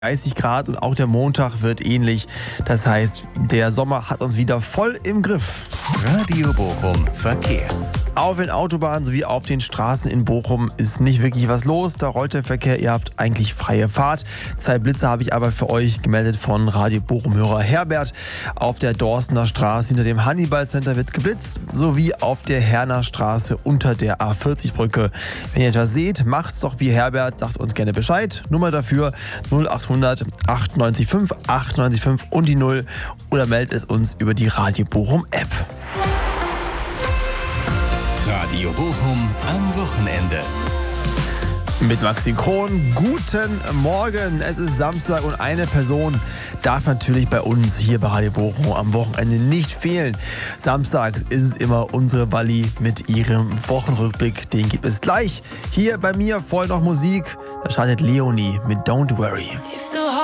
30 Grad und auch der Montag wird ähnlich. Das heißt, der Sommer hat uns wieder voll im Griff. Radio Bochum Verkehr. Auf den Autobahnen sowie auf den Straßen in Bochum ist nicht wirklich was los. Da rollt der Verkehr, ihr habt eigentlich freie Fahrt. 2 Blitze habe ich aber für euch gemeldet von Radio Bochum-Hörer Herbert. Auf der Dorstener Straße hinter dem Hannibal Center wird geblitzt, sowie auf der Herner Straße unter der A40-Brücke. Wenn ihr etwas seht, macht's doch wie Herbert, sagt uns gerne Bescheid. Nummer dafür 0800 98 5 98 5 und die 0 oder meldet es uns über die Radio Bochum App. Radio Bochum am Wochenende. Mit Maxi Kron, guten Morgen. Es ist Samstag und eine Person darf natürlich bei uns hier bei Radio Bochum am Wochenende nicht fehlen. Samstags ist es immer unsere Walli mit ihrem Wochenrückblick. Den gibt es gleich. Hier bei mir voll noch Musik. Da startet Leonie mit Don't Worry.